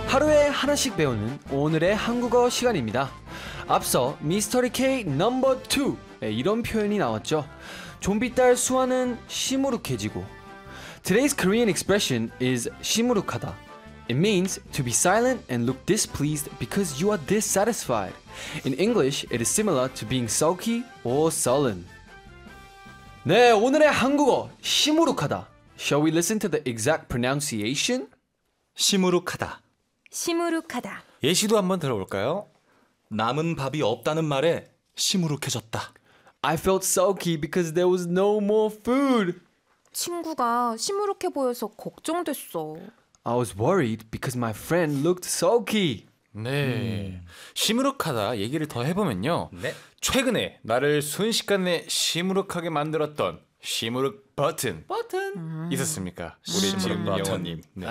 하루에 하나씩 배우는 오늘의 한국어 시간입니다. 앞서 미스터리 K 넘버 2에 이런 표현이 나왔죠. 좀비 딸 수아는 시무룩해지고. Today's Korean expression is 시무룩하다. It means to be silent and look displeased because you are dissatisfied. In English, it is similar to being sulky or sullen. 네, 오늘의 한국어 시무룩하다. Shall we listen to the exact pronunciation? 시무룩하다. 시무룩하다. 예시도 한번 들어볼까요? 남은 밥이 없다는 말에 시무룩해졌다. I felt sulky because there was no more food. 친구가 시무룩해 보여서 걱정됐어. I was worried because my friend looked sulky. 네. 시무룩하다 얘기를 더 해보면요. 네. 최근에 나를 순식간에 시무룩하게 만들었던 시무룩 버튼 있었습니까? 우리 지금 영원님. 네.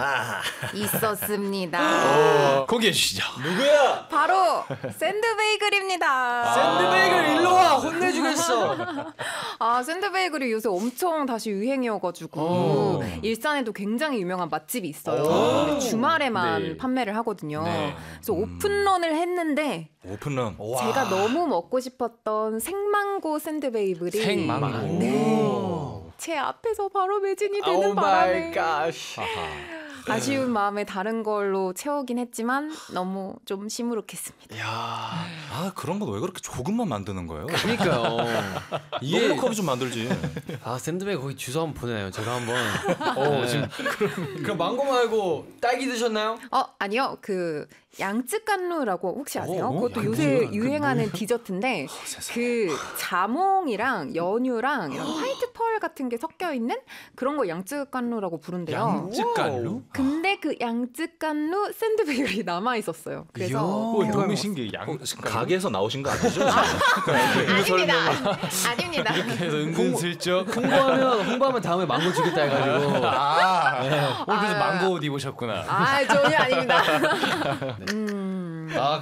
있었습니다. 공개해 주시죠. 누구야? 바로 샌드베이글입니다. 샌드베이글 일로 와. 혼내주겠어. 아, 샌드베이글이 요새 엄청 다시 유행이어가지고 일산에도 굉장히 유명한 맛집이 있어요. 근데 주말에만 네. 판매를 하거든요. 네. 그래서 오픈런을 했는데 오픈런. 제가 너무 먹고 싶었던 생망고 샌드베이글이 생망고. 네. 제 앞에서 바로 매진이 되는 Oh 바람에 my gosh. 아쉬운 마음에 다른 걸로 채우긴 했지만 너무 좀 시무룩했습니다. 아, 그런 건 왜 그렇게 조금만 만드는 거예요? 그러니까요. 이게 넉넉하게 좀 만들지. 아 샌드베이글 거기 주소 한번 보내요. 제가 한번. 지금 그럼 망고 말고 딸기 드셨나요? 아니요. 그 양쯔깐루라고 혹시 아세요? 오, 그것도 아니, 요새 뭐야, 유행하는 디저트인데 그 자몽이랑 연유랑 이런 화이트 펄 같은 게 섞여 있는 그런 거 양쯔깐루라고 부른대요. 양쯔깐루? 근데 그 양쯔깐루 샌드베이글이 남아 있었어요. 그래서 너무 신기해. 가게에서 나오신 거 아니죠? 아닙니다. 아닙니다. 그래서 은근슬쩍 홍보하면 다음에 망고 주겠다 해가지고. 오늘 그래서 망고 옷 입으셨구나. 전혀 아닙니다.